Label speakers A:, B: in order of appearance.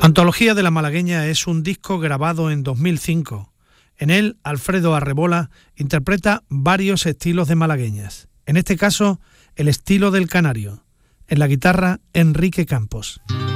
A: Antología de la Malagueña es un disco grabado en 2005. En él, Alfredo Arrebola interpreta varios estilos de malagueñas. En este caso, el estilo del canario. En la guitarra, Enrique Campos.